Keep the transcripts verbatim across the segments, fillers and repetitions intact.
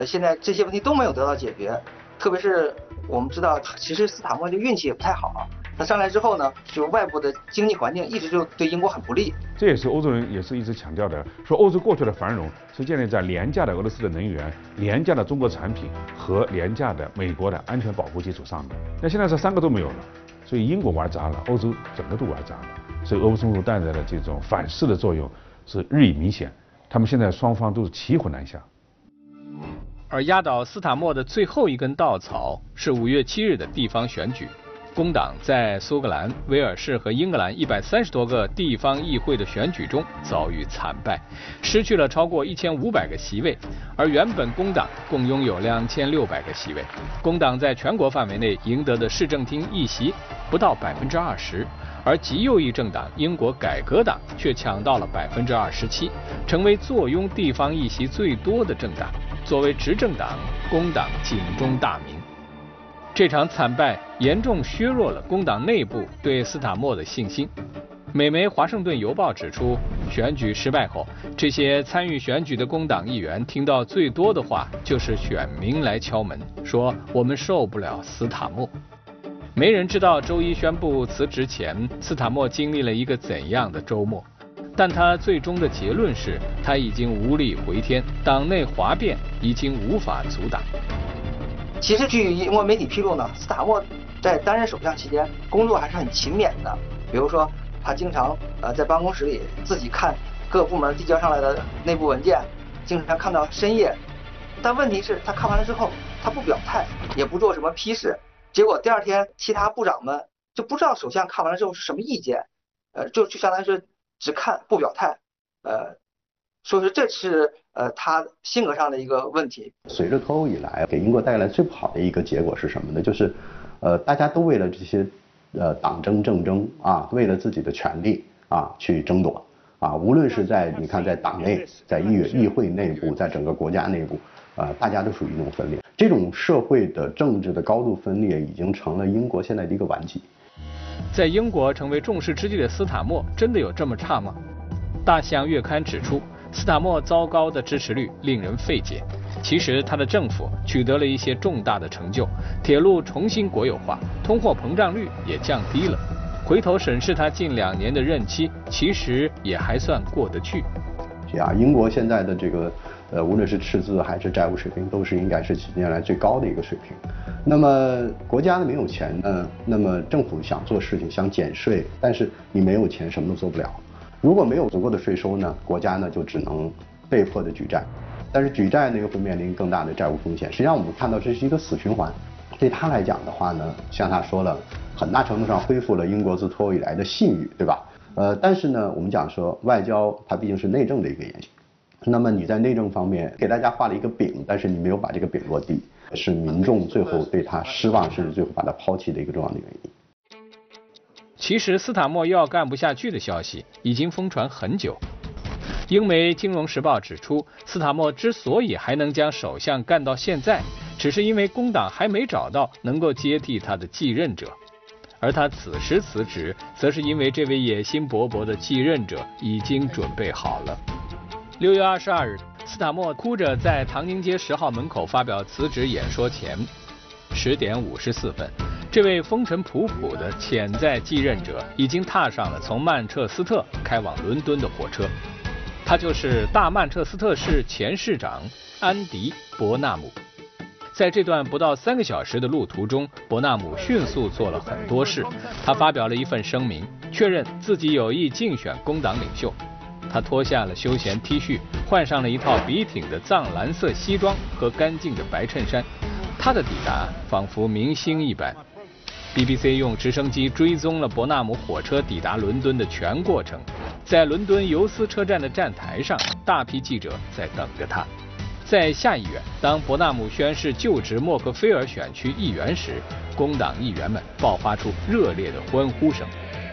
呃，现在这些问题都没有得到解决，特别是我们知道，其实斯坦默这运气也不太好啊。他上来之后呢，就外部的经济环境一直就对英国很不利。 这也是欧洲人也是一直强调的，说欧洲过去的繁荣是建立在廉价的俄罗斯的能源、廉价的中国产品和廉价的美国的安全保护基础上的。那现在这三个都没有了，所以英国玩砸了，欧洲整个都玩砸了。所以俄乌冲突带来的这种反噬的作用是日益明显，他们现在双方都是骑虎难下。 而压倒斯坦默的最后一根稻草是五月七日的地方选举，工党在苏格兰、威尔士和英格兰一百三十多个地方议会的选举中遭遇惨败，失去了超过一千五百个席位，而原本工党共拥有两千六百个席位。工党在全国范围内赢得的市政厅议席不到百分之二十，而极右翼政党英国改革党却抢到了百分之二十七，成为坐拥地方议席最多的政党。作为执政党，工党警钟大鸣。这场惨败严重削弱了工党内部对斯坦默的信心。美媒《华盛顿邮报》指出，选举失败后，这些参与选举的工党议员听到最多的话就是选民来敲门，说我们受不了斯坦默。没人知道周一宣布辞职前，斯坦默经历了一个怎样的周末。但他最终的结论是，他已经无力回天，党内哗变已经无法阻挡。 其实据英国媒体披露呢，斯坦默在担任首相期间工作还是很勤勉的，比如说他经常呃在办公室里自己看各部门递交上来的内部文件，经常看到深夜。但问题是，他看完了之后，他不表态，也不做什么批示，结果第二天其他部长们就不知道首相看完了之后是什么意见，呃，就就相当于是只看不表态，呃，所以说这是呃他性格上的一个问题。 随着脱欧以来，给英国带来最不好的一个结果是什么呢？就是，呃，大家都为了这些呃党争政争啊，为了自己的权利啊去争夺啊，无论是在你看在党内，在议院议会内部，在整个国家内部，啊、呃，大家都属于一种分裂。这种社会的政治的高度分裂，已经成了英国现在的一个顽疾。 在英国成为众矢之的的斯坦默真的有这么差吗？大象月刊指出，斯坦默糟糕的支持率令人费解。其实他的政府取得了一些重大的成就，铁路重新国有化，通货膨胀率也降低了。回头审视他近两年的任期，其实也还算过得去。 啊，英国现在的这个呃，无论是赤字还是债务水平，都是应该是几年来最高的一个水平。那么国家呢没有钱呢，那么政府想做事情，想减税，但是你没有钱，什么都做不了。如果没有足够的税收呢，国家呢就只能被迫的举债，但是举债呢又会面临更大的债务风险。实际上我们看到这是一个死循环。对他来讲的话呢，像他说了，很大程度上恢复了英国自脱欧以来的信誉，对吧？呃，但是呢，我们讲说外交它毕竟是内政的一个言行，那么你在内政方面给大家画了一个饼，但是你没有把这个饼落地，是民众最后对他失望，甚至最后把他抛弃的一个重要的原因。 其实斯坦默要干不下去的消息已经疯传很久。英媒《金融时报》指出，斯坦默之所以还能将首相干到现在，只是因为工党还没找到能够接替他的继任者。而他此时辞职，则是因为这位野心勃勃的继任者已经准备好了。六月二十二日，斯坦默哭着在唐宁街十号门口发表辞职演说前，十点五十四分，这位风尘仆仆的潜在继任者已经踏上了从曼彻斯特开往伦敦的火车。他就是大曼彻斯特市前市长安迪·伯纳姆。在这段不到三个小时的路途中，伯纳姆迅速做了很多事。他发表了一份声明，确认自己有意竞选工党领袖。他脱下了休闲 T 恤，换上了一套笔挺的藏蓝色西装和干净的白衬衫。他的抵达仿佛明星一般。B B C 用直升机追踪了伯纳姆火车抵达伦敦的全过程。在伦敦尤斯车站的站台上，大批记者在等着他。在下议院，当伯纳姆宣誓就职默克菲尔选区议员时，工党议员们爆发出热烈的欢呼声。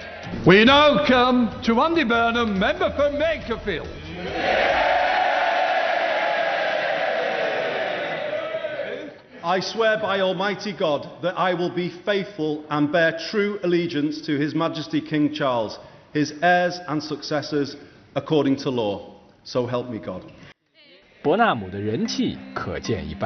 We now come to Andy Burnham, member for Makerfield. I swear by Almighty God that I will be faithful and bear true allegiance to His Majesty King Charles, his heirs and successors, according to law. So help me God. 伯纳姆的人气可见一斑。